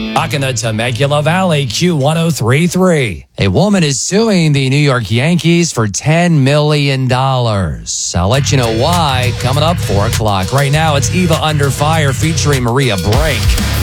Rocking the Temecula Valley, Q1033. A woman is suing the New York Yankees for $10 million. I'll let you know why coming up 4 o'clock. Right now, it's Eva Under Fire featuring Maria Brink.